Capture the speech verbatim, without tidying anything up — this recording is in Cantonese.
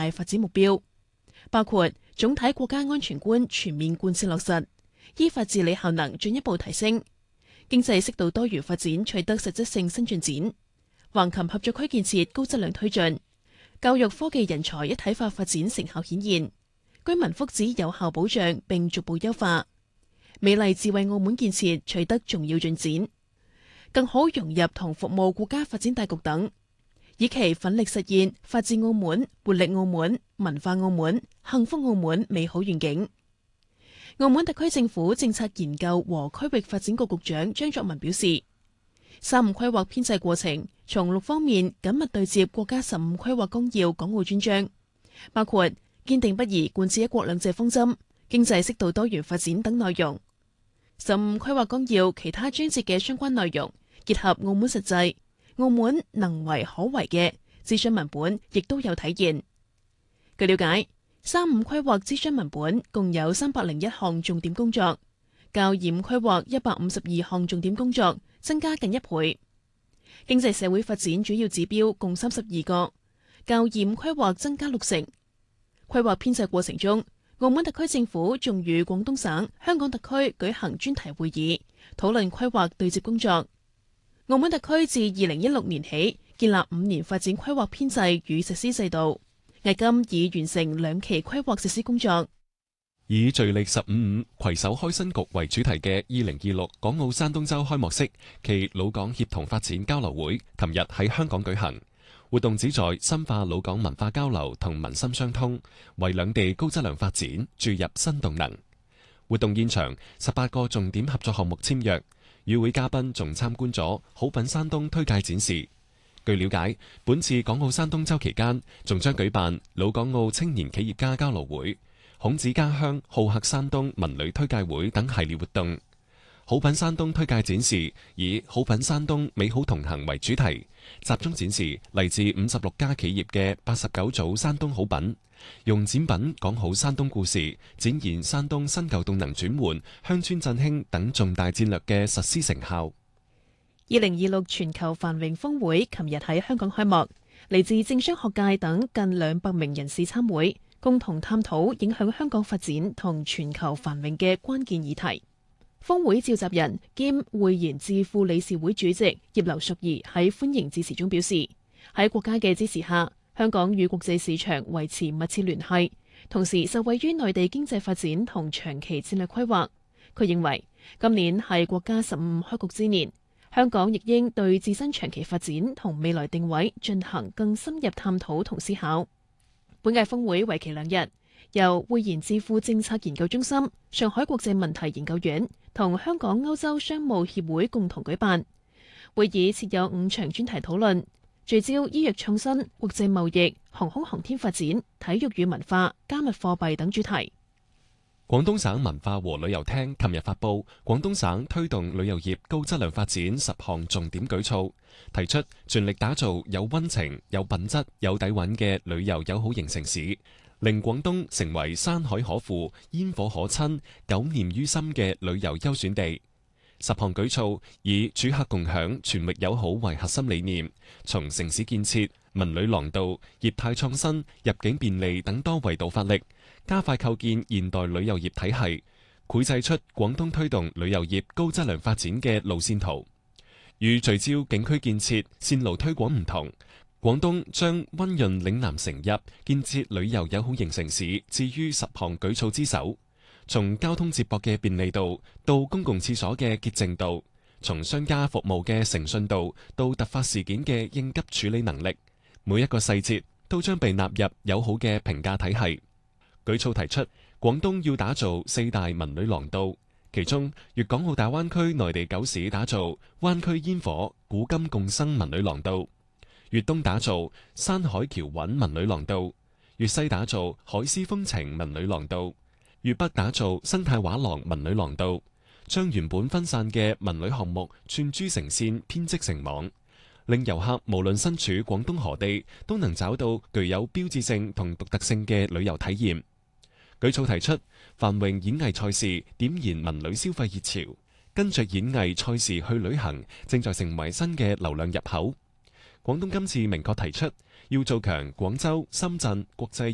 大發展目標，包括總體國家安全觀全面貫徹落實，依法治理效能進一步提升，經濟適度多元發展取得實質性新進展，橫琴合作區建設高質量推進，教育科技人才一體化發展成效顯現，居民福祉有效保障並逐步優化，美麗智慧澳門建設取得重要進展，更好融入同服務國家發展大局等，以期奮力實現法治澳門、活力澳門、文化澳門、幸福澳門美好願景。澳門特區政府政策研究和區域發展局局長張作文表示，三五規劃編製過程從六方面緊密對接國家十五規劃綱要港澳專章，包括堅定不移貫徹一國兩制方針、經濟適度多元發展等內容。十五規劃綱要其他章節嘅相關內容，結合澳門實際、澳門能為可為嘅諮詢文本，亦都有體現。據了解，三五規劃諮詢文本共有三百零一項重點工作，較二五規劃一百五十二項重點工作增加近一倍。經濟社會發展主要指標共三十二個，較二五規劃增加六成。規劃編製過程中，澳門特區政府仲與廣東省、香港特區舉行專題會議，討論規劃對接工作。澳門特區自二零一六年起建立五年發展規劃編製與實施制度，迄今已完成兩期規劃實施工作。 以聚力十五五攜手開新局為主題嘅二零二六港澳山東周開幕式暨老港協同發展交流會，琴日喺香港舉行。活動旨在深化老港文化交流同民心相通，為兩地高質量發展注入新動能。活動現場，十八個重點合作項目簽約，與會嘉賓仲參觀咗好品山東推介展示。據了解，本次港澳山東周期間，仲將舉辦老港澳青年企業家交流會、孔子家鄉好客山東文旅推介會等系列活動。好品山東推介展示以好品山東美好同行為主題，集中展示嚟自五十六家企業嘅八十九組山東好品，用展品講好山東故事，展現山東新舊動能轉換、鄉村振興等重大戰略嘅實施成效。 二零二六全球繁榮峰會琴日喺香港開幕，嚟自政商學界等近兩百名人士參會，共同探討影響香港發展同全球繁榮嘅關鍵議題。峰會召集人兼匯賢智庫理事會主席葉劉淑儀喺歡迎致辭中表示，喺國家嘅支持下，香港與國際市場維持密切聯繫，同時受惠於內地經濟發展同長期戰略規劃。佢認為今年係國家十五開局之年，香港亦應對自身長期發展同未來定位進行更深入探討同思考。本屆峰會為期兩日，由匯賢智庫政策研究中心、上海國際問題研究院同香港歐洲商務協會共同舉辦。會議設有五場專題討論，聚焦醫藥創新、國際貿易、航空航天發展、體育與文化、加密貨幣等主題。 廣東省文化和旅遊廳琴日發布廣東省推動旅遊業高質量發展十項重點舉措，提出全力打造有溫情、有品質、有底蘊嘅旅遊友好型城市，令廣東成為山海可撫、煙火可親、久念於心嘅旅遊優選地。十項舉措以主客共享、全域友好為核心理念，從城市建設、文旅廊道、業態創新、入境便利等多維度發力，加快構建現代旅遊業體系，繪製出廣東推動旅遊業高質量發展嘅路線圖。與聚焦景區建設、線路推廣唔同，廣東將溫潤嶺南城邑建設旅遊友好型城市置於十項舉措之首。從交通接駁嘅便利度到公共廁所嘅潔淨度，從商家服務嘅誠信度到突發事件嘅應急處理能力，每一個細節都將被納入友好嘅評價體系。舉措提出，廣東要打造四大文旅廊道，其中粵港澳大灣區內地九市打造灣區煙火古今共生文旅廊道，粵東打造山海橋韻文旅廊道，粵西打造海絲風情文旅廊道，粵北打造生態畫廊文旅廊道，將原本分散嘅文旅項目串珠成線編織成網，令遊客無論身處廣東何地都能找到具有標誌性同獨特性嘅旅遊體驗。舉措提出繁榮演藝賽事點燃文旅消費熱潮，跟着演藝賽事去旅行正在成為新嘅流量入口。廣東今次明確提出要做強廣州、深圳國際